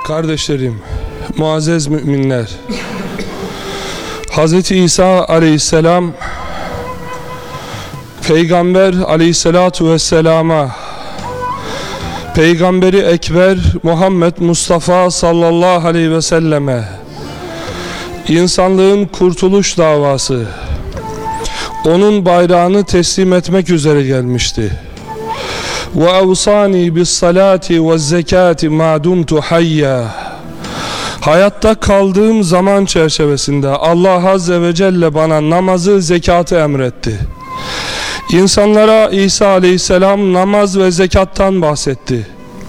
Kardeşlerim, muazzez müminler, Hz. İsa aleyhisselam Peygamber aleyhissalatu vesselama, Peygamberi Ekber Muhammed Mustafa sallallahu aleyhi ve selleme, insanlığın kurtuluş davası, onun bayrağını teslim etmek üzere gelmişti. Ve evsani bis salati ve zekati ma dumtu hayya. Hayatta kaldığım zaman çerçevesinde Allah Azze ve Celle bana namazı, zekatı emretti. İnsanlara İsa Aleyhisselam namaz ve zekattan bahsetti.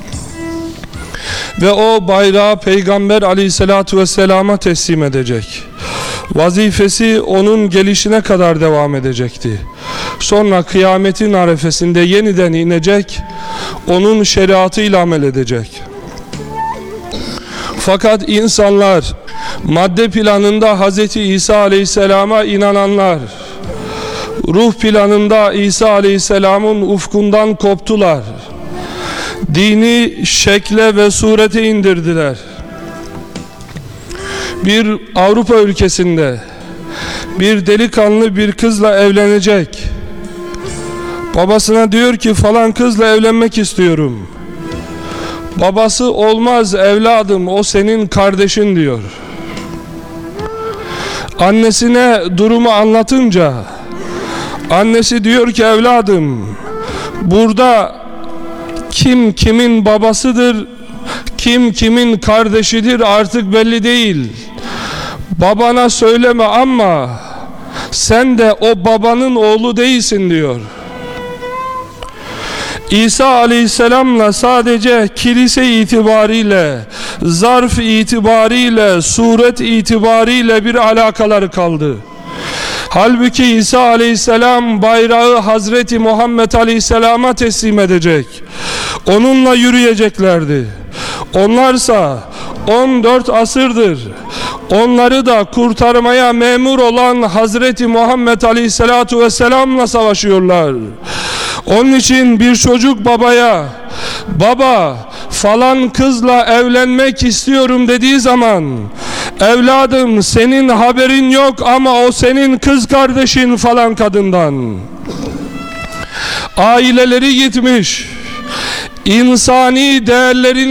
Ve o bayrağı Peygamber Aleyhisselatu Vesselam'a teslim edecek. Vazifesi onun gelişine kadar devam edecekti. Sonra kıyametin arefesinde yeniden inecek, onun şeriatıyla amel edecek. Fakat insanlar, madde planında Hz. İsa Aleyhisselam'a inananlar, ruh planında İsa Aleyhisselam'ın ufkundan koptular. Dini şekle ve surete indirdiler. Bir Avrupa ülkesinde bir delikanlı bir kızla evlenecek. Babasına diyor ki falan kızla evlenmek istiyorum. Babası olmaz evladım, o senin kardeşin diyor. Annesine durumu anlatınca annesi diyor ki evladım, burada kim kimin babasıdır, kim kimin kardeşidir artık belli değil. Babana söyleme ama sen de o babanın oğlu değilsin diyor. İsa Aleyhisselam'la sadece kilise itibariyle, zarf itibariyle, suret itibariyle bir alakaları kaldı. Halbuki İsa Aleyhisselam bayrağı Hazreti Muhammed Aleyhisselam'a teslim edecek. Onunla yürüyeceklerdi. Onlarsa 14 asırdır onları da kurtarmaya memur olan Hazreti Muhammed Aleyhisselatu Vesselam'la savaşıyorlar. Onun için bir çocuk babaya, baba falan kızla evlenmek istiyorum dediği zaman, evladım senin haberin yok ama o senin kız kardeşin falan kadından. Aileleri gitmiş, insani değerlerini